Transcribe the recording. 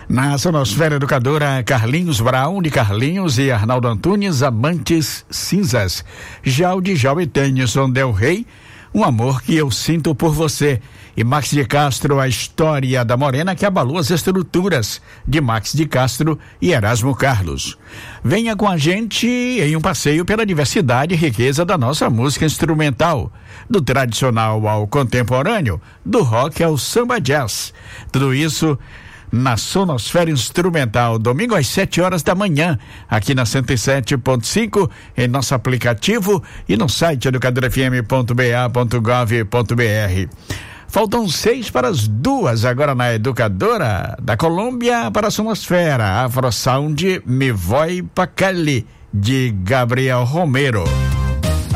Na Sonosfera Educadora, Carlinhos Brown, de Carlinhos e Arnaldo Antunes, Amantes Cinzas. Já o Djalma e Tennyson Del Rey, Um Amor Que Eu Sinto Por Você. E Max de Castro, A História da Morena que Abalou as Estruturas, de Max de Castro e Erasmo Carlos. Venha com a gente em um passeio pela diversidade e riqueza da nossa música instrumental, do tradicional ao contemporâneo, do rock ao samba jazz. Tudo isso na Sonosfera Instrumental, domingo às 7 horas da manhã, aqui na 107.5, em nosso aplicativo e no site educadorafm.ba.gov.br. Faltam 6 para as 2 agora na Educadora, da Colômbia para a Sonosfera, Afro Sound Me Voy Pa Cali, de Gabriel Romero.